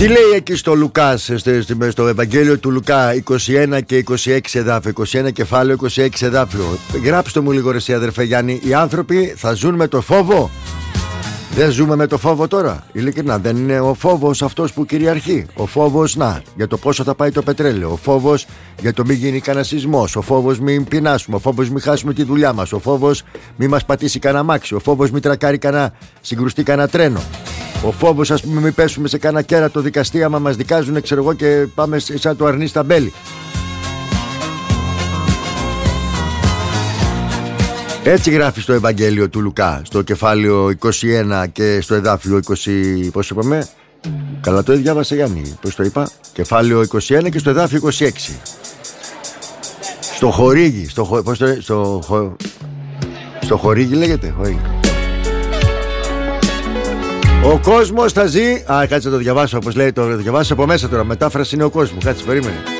Τι λέει εκεί στο Λουκάς, στο Ευαγγέλιο του Λουκά, 21 και 26 εδάφιο, 21 κεφάλαιο, 26 εδάφιο. Γράψτε μου λίγο, ρε εσύ αδερφέ Γιάννη, οι άνθρωποι θα ζουν με το φόβο. Δεν ζούμε με το φόβο τώρα. Ειλικρινά, δεν είναι ο φόβος αυτός που κυριαρχεί. Ο φόβος, για το πόσο θα πάει το πετρέλαιο. Ο φόβος για το μην γίνει κανένα σεισμός. Ο φόβος μην πεινάσουμε. Ο φόβος μην χάσουμε τη δουλειά μας. Ο φόβος μην μας πατήσει κανένα μάξι. Ο φόβος μην τρακάρει συγκρουστεί κανένα τρένο. Ο φόβος, ας πούμε, μην πέσουμε σε κανένα κέρατο δικαστή άμα μας δικάζουν, ξέρω εγώ, και πάμε σαν το αρνί στα μπέλη. Έτσι γράφει στο Ευαγγέλιο του Λουκά, στο κεφάλαιο 21 και στο εδάφιο 20. Πώς είπαμε? Καλά το διάβασα, Γιάννη. Πώς το είπα? Κεφάλαιο 21 και στο εδάφιο 26. Στο χορήγι. Στο χορήγι λέγεται. Ο κόσμος θα ζει. Κάτσε να το διαβάσω όπως λέει. Το διαβάσω από μέσα τώρα. Μετάφραση είναι ο κόσμος. Κάτσε, περίμενε.